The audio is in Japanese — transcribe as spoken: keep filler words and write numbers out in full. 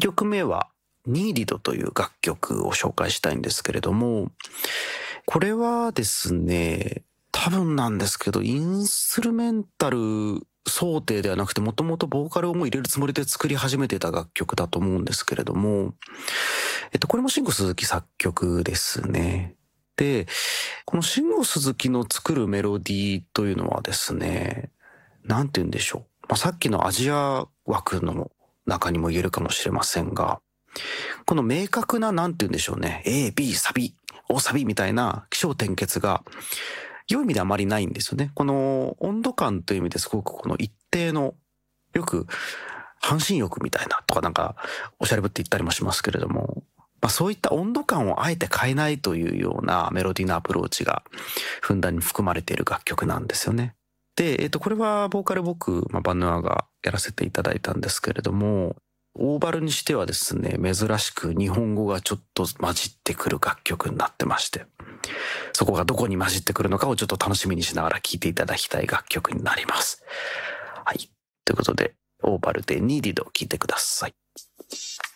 きょくめは Needed という楽曲を紹介したいんですけれども、これはですね、多分なんですけど、インストゥルメンタル想定ではなくて、もともとボーカルをもう入れるつもりで作り始めてた楽曲だと思うんですけれども、えっと、これも慎吾鈴木作曲ですね。で、この慎吾鈴木の作るメロディーというのはですね、なんて言うんでしょう。まあ、さっきのアジア枠の中にも言えるかもしれませんが、この明確な、なんて言うんでしょうね、A、B、サビ、大サビみたいな起承転結が、良い意味であまりないんですよね。この温度感という意味ですごくこの一定の、よく半身浴みたいなとかなんかおしゃれぶって言ったりもしますけれども、まあそういった温度感をあえて変えないというようなメロディーのアプローチがふんだんに含まれている楽曲なんですよね。で、えっと、これはボーカル僕、まあ、バヌアがやらせていただいたんですけれども、オーバルにしてはですね、珍しく日本語がちょっと混じってくる楽曲になってまして、そこがどこに混じってくるのかをちょっと楽しみにしながら聴いていただきたい楽曲になります。はい。ということで、オーバルで Needed を聴いてください。